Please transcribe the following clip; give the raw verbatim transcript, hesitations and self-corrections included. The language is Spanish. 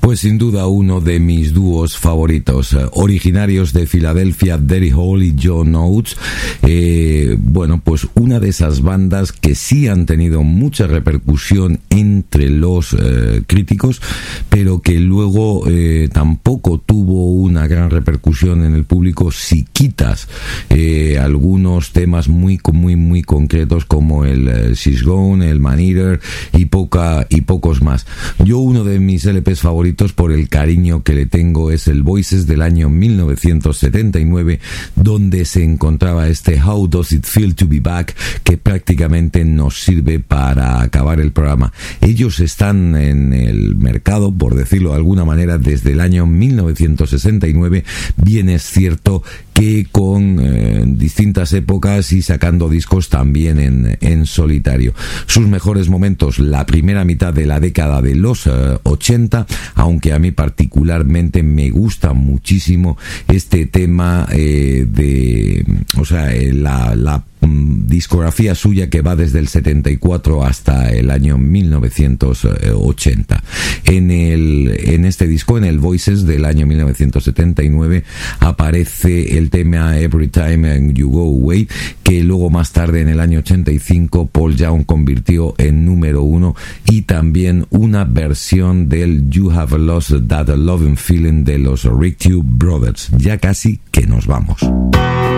Pues sin duda uno de mis dúos favoritos, eh, originarios de Filadelfia, Daddy Hall y John Oates. Eh, bueno, pues una de esas bandas que sí han tenido mucha repercusión entre los eh, críticos, pero que luego eh, tampoco tuvo una gran repercusión en el público si quitas eh, algunos temas muy muy muy concretos como el eh, She's Gone, el Man Eater y poca y pocos más. Yo uno de mis L Pes favoritos, por el cariño que le tengo, es el Voices del año mil novecientos setenta y nueve, donde se encontraba este How Does It Feel to Be Back, que prácticamente nos sirve para acabar el programa. Ellos están en el mercado, por decirlo de alguna manera, desde el año mil novecientos sesenta y nueve. Bien es cierto que con eh, distintas épocas y sacando discos también en, en solitario. Sus mejores momentos, la primera mitad de la década de los eh, ochenta, aunque a mí particularmente me gusta muchísimo este tema eh, de, o sea, eh, la, la discografía suya que va desde el setenta y cuatro hasta el año mil novecientos ochenta. En el en este disco, en el Voices del año mil novecientos setenta y nueve, aparece el tema Every Time You Go Away, que luego más tarde, en el año ochenta y cinco, Paul Young convirtió en número uno, y también una versión del You Have Lost That Loving Feeling de los Ritchie Brothers. Ya casi que nos vamos.